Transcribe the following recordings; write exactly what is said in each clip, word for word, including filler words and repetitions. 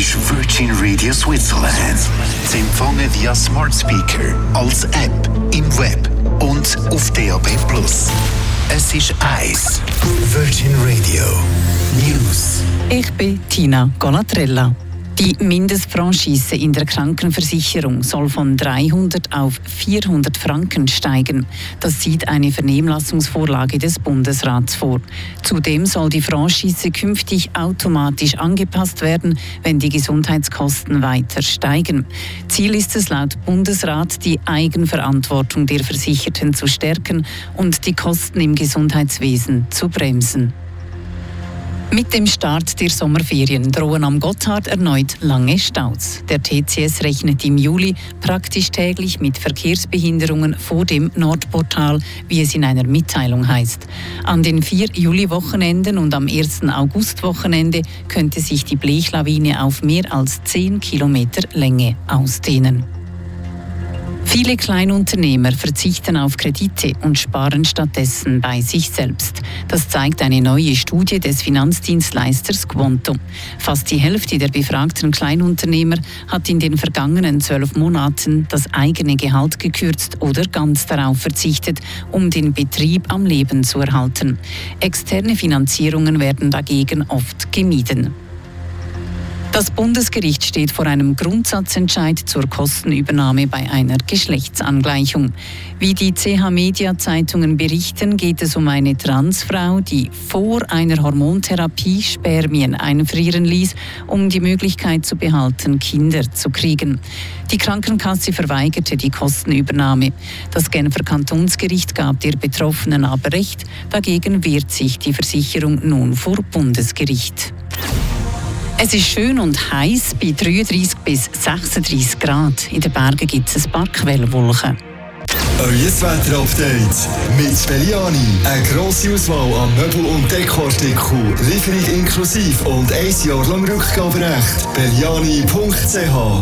ist Virgin Radio Switzerland. Zu empfangen via Smart Speaker, als App, im Web und auf D A B plus. Es ist eins. Virgin Radio News. Ich bin Tina Golatrella. Die Mindestfranchise in der Krankenversicherung soll von dreihundert auf vierhundert Franken steigen. Das sieht eine Vernehmlassungsvorlage des Bundesrats vor. Zudem soll die Franchise künftig automatisch angepasst werden, wenn die Gesundheitskosten weiter steigen. Ziel ist es laut Bundesrat, die Eigenverantwortung der Versicherten zu stärken und die Kosten im Gesundheitswesen zu bremsen. Mit dem Start der Sommerferien drohen am Gotthard erneut lange Staus. Der T C S rechnet im Juli praktisch täglich mit Verkehrsbehinderungen vor dem Nordportal, wie es in einer Mitteilung heißt. An den vier Juli-Wochenenden und am ersten August-Wochenende könnte sich die Blechlawine auf mehr als zehn Kilometer Länge ausdehnen. Viele Kleinunternehmer verzichten auf Kredite und sparen stattdessen bei sich selbst. Das zeigt eine neue Studie des Finanzdienstleisters Quanto. Fast die Hälfte der befragten Kleinunternehmer hat in den vergangenen zwölf Monaten das eigene Gehalt gekürzt oder ganz darauf verzichtet, um den Betrieb am Leben zu erhalten. Externe Finanzierungen werden dagegen oft gemieden. Das Bundesgericht steht vor einem Grundsatzentscheid zur Kostenübernahme bei einer Geschlechtsangleichung. Wie die C H-Media-Zeitungen berichten, geht es um eine Transfrau, die vor einer Hormontherapie Spermien einfrieren ließ, um die Möglichkeit zu behalten, Kinder zu kriegen. Die Krankenkasse verweigerte die Kostenübernahme. Das Genfer Kantonsgericht gab der Betroffenen aber Recht. Dagegen wehrt sich die Versicherung nun vor Bundesgericht. Es ist schön und heiß bei dreiunddreißig bis sechsunddreißig Grad. In den Bergen gibt es ein paar Quellwolken. Euer Wetter-Update mit Belliani. Eine grosse Auswahl an Möbel- und Dekoartikeln. Lieferung inklusiv und ein Jahr lang Rückgaberecht. Belliani punkt c h.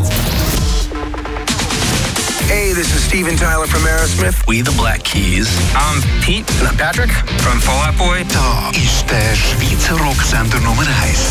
Hey, this is Steven Tyler from Aerosmith. We the Black Keys. I'm Pete. Patrick from Fall Out Boy. Da ist der Schweizer Rocksender Nummer eins.